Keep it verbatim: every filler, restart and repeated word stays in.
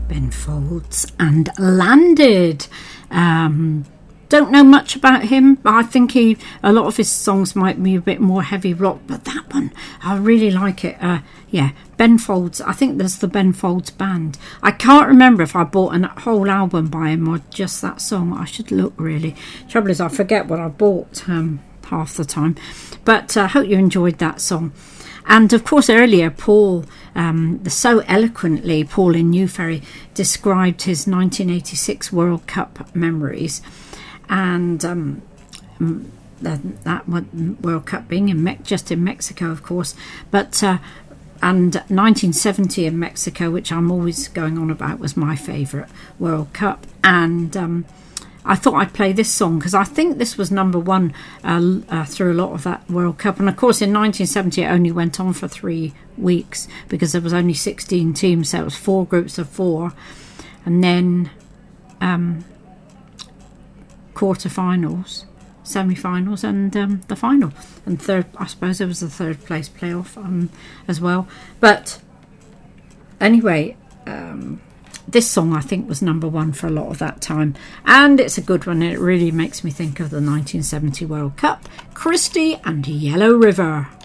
Ben Folds and Landed. Um, don't know much about him. I think he a lot of his songs might be a bit more heavy rock, but that one I really like it. Uh, yeah, Ben Folds. I think there's the Ben Folds Band. I can't remember if I bought a whole album by him or just that song. I should look really. Trouble is I forget what I bought um, half the time. But I uh, hope you enjoyed that song. And of course earlier Paul, um, so eloquently, Paul in Newferry described his nineteen eighty-six World Cup memories, and um, that, that World Cup being in Me- just in Mexico, of course, but uh, and nineteen seventy in Mexico, which I'm always going on about, was my favourite World Cup. And um, I thought I'd play this song because I think this was number one uh, uh, through a lot of that World Cup. And of course in nineteen seventy it only went on for three weeks because there was only sixteen teams, so it was four groups of four, and then um, quarter-finals, semi-finals, and um, the final. And third, I suppose there was a third place playoff um, as well. But anyway, um, this song I think was number one for a lot of that time, and it's a good one. It really makes me think of the nineteen seventy World Cup. Christy and Yellow River.